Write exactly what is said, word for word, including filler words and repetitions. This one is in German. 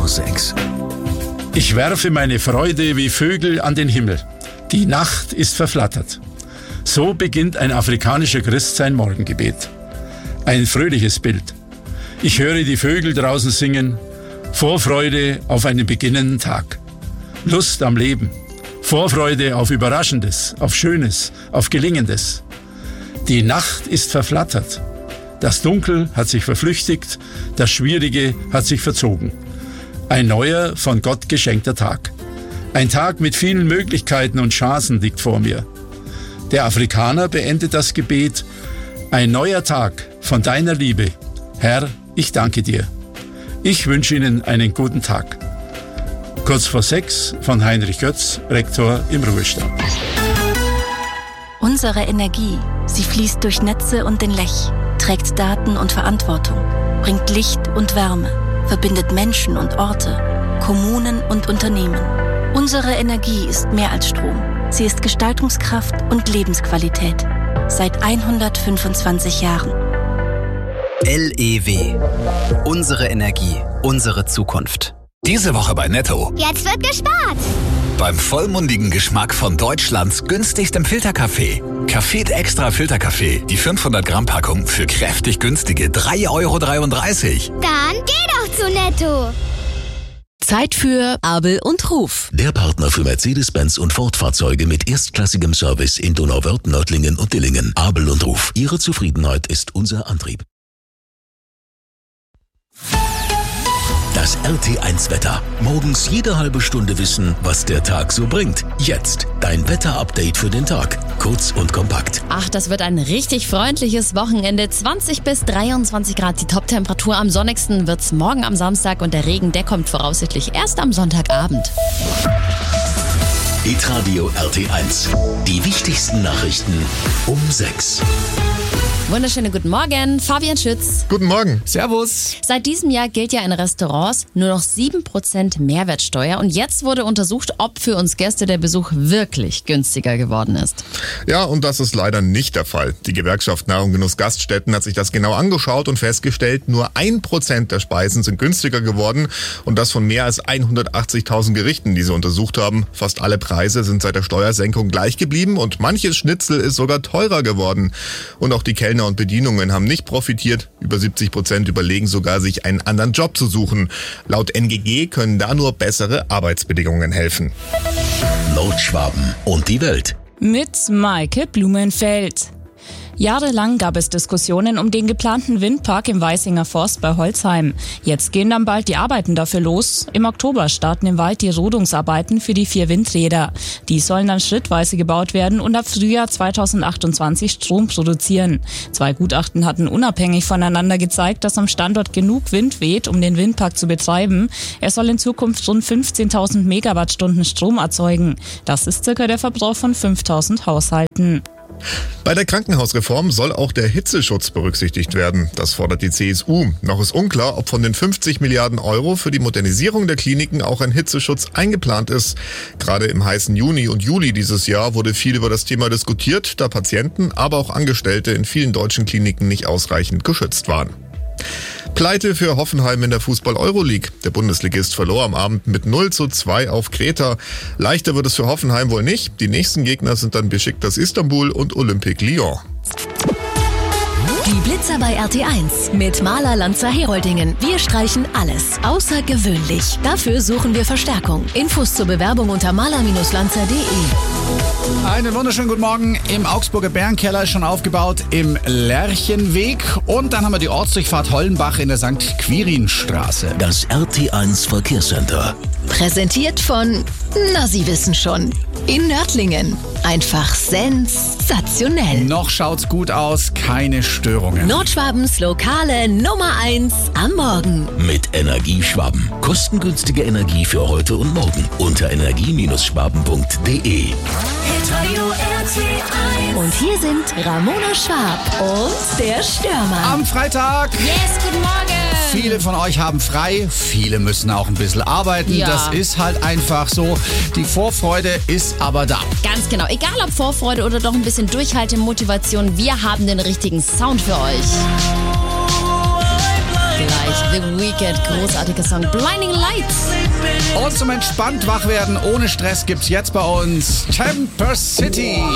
vor sechs. Ich werfe meine Freude wie Vögel an den Himmel. Die Nacht ist verflattert. So beginnt ein afrikanischer Christ sein Morgengebet. Ein fröhliches Bild. Ich höre die Vögel draußen singen. Vorfreude auf einen beginnenden Tag. Lust am Leben. Vorfreude auf Überraschendes, auf Schönes, auf Gelingendes. Die Nacht ist verflattert. Das Dunkel hat sich verflüchtigt, das Schwierige hat sich verzogen. Ein neuer, von Gott geschenkter Tag. Ein Tag mit vielen Möglichkeiten und Chancen liegt vor mir. Der Afrikaner beendet das Gebet. Ein neuer Tag von deiner Liebe. Herr, ich danke dir. Ich wünsche Ihnen einen guten Tag. Kurz vor sechs von Heinrich Götz, Rektor im Ruhestand. Unsere Energie, sie fließt durch Netze und den Lech, trägt Daten und Verantwortung, bringt Licht und Wärme, verbindet Menschen und Orte, Kommunen und Unternehmen. Unsere Energie ist mehr als Strom. Sie ist Gestaltungskraft und Lebensqualität. Seit hundertfünfundzwanzig Jahren. L E W. Unsere Energie, unsere Zukunft. Diese Woche bei Netto. Jetzt wird gespart. Beim vollmundigen Geschmack von Deutschlands günstigstem Filterkaffee. Café Extra Filterkaffee. Die fünfhundert Gramm Packung für kräftig günstige drei Euro dreiunddreißig. Dann geh doch zu Netto. Zeit für Abel und Ruf. Der Partner für Mercedes-Benz und Ford-Fahrzeuge mit erstklassigem Service in Donauwörth, Nördlingen und Dillingen. Abel und Ruf. Ihre Zufriedenheit ist unser Antrieb. Das R T eins Wetter. Morgens jede halbe Stunde wissen, was der Tag so bringt. Jetzt dein Wetter-Update für den Tag. Kurz und kompakt. Ach, das wird ein richtig freundliches Wochenende. zwanzig bis dreiundzwanzig Grad die Top-Temperatur. Am sonnigsten wird's morgen am Samstag und der Regen, der kommt voraussichtlich erst am Sonntagabend. Hitradio R T eins. Die wichtigsten Nachrichten um sechs. Wunderschönen guten Morgen, Fabian Schütz. Guten Morgen. Servus. Seit diesem Jahr gilt ja in Restaurants nur noch sieben Prozent Mehrwertsteuer. Und jetzt wurde untersucht, ob für uns Gäste der Besuch wirklich günstiger geworden ist. Ja, und das ist leider nicht der Fall. Die Gewerkschaft Nahrung Genuss Gaststätten hat sich das genau angeschaut und festgestellt, nur ein Prozent der Speisen sind günstiger geworden. Und das von mehr als hundertachtzigtausend Gerichten, die sie untersucht haben. Fast alle Preise sind seit der Steuersenkung gleich geblieben und manches Schnitzel ist sogar teurer geworden. Und auch die Kellner und Bedienungen haben nicht profitiert. Über siebzig Prozent überlegen sogar, sich einen anderen Job zu suchen. Laut N G G können da nur bessere Arbeitsbedingungen helfen. Nordschwaben und die Welt. Mit Maike Blumenfeld. Jahrelang gab es Diskussionen um den geplanten Windpark im Weißinger Forst bei Holzheim. Jetzt gehen dann bald die Arbeiten dafür los. Im Oktober starten im Wald die Rodungsarbeiten für die vier Windräder. Die sollen dann schrittweise gebaut werden und ab Frühjahr zweitausendachtundzwanzig Strom produzieren. Zwei Gutachten hatten unabhängig voneinander gezeigt, dass am Standort genug Wind weht, um den Windpark zu betreiben. Er soll in Zukunft rund fünfzehntausend Megawattstunden Strom erzeugen. Das ist circa der Verbrauch von fünftausend Haushalten. Bei der Krankenhausreform soll auch der Hitzeschutz berücksichtigt werden. Das fordert die C S U. Noch ist unklar, ob von den fünfzig Milliarden Euro für die Modernisierung der Kliniken auch ein Hitzeschutz eingeplant ist. Gerade im heißen Juni und Juli dieses Jahr wurde viel über das Thema diskutiert, da Patienten, aber auch Angestellte in vielen deutschen Kliniken nicht ausreichend geschützt waren. Pleite für Hoffenheim in der Fußball-Euroleague. Der Bundesligist verlor am Abend mit null zu zwei auf Kreta. Leichter wird es für Hoffenheim wohl nicht. Die nächsten Gegner sind dann Besiktas Istanbul und Olympique Lyon. Die Blitzer bei R T eins mit Maler Lanzer Heroldingen. Wir streichen alles außergewöhnlich. Dafür suchen wir Verstärkung. Infos zur Bewerbung unter maler Lanzer punkt de. Einen wunderschönen guten Morgen. Im Augsburger Bärenkeller ist schon aufgebaut im Lerchenweg. Und dann haben wir die Ortsdurchfahrt Hollenbach in der Sankt Quirinstraße. Das R T eins Verkehrscenter. Präsentiert von, na Sie wissen schon, in Nördlingen. Einfach sensationell. Noch schaut's gut aus, keine Störungen. Nordschwabens lokale Nummer eins am Morgen. Mit Energieschwaben. Kostengünstige Energie für heute und morgen. Unter energie Schwaben punkt de. Und hier sind Ramona Schwab und der Stürmer. Am Freitag. Yes, guten Morgen. Viele von euch haben frei, viele müssen auch ein bisschen arbeiten. Ja. Das ist halt einfach so. Die Vorfreude ist aber da. Ganz genau. Egal ob Vorfreude oder doch ein bisschen Durchhaltemotivation, wir haben den richtigen Sound für euch. Gleich The Weeknd, großartiger Song Blinding Lights. Und zum entspannt wach werden ohne Stress gibt's jetzt bei uns Temper City.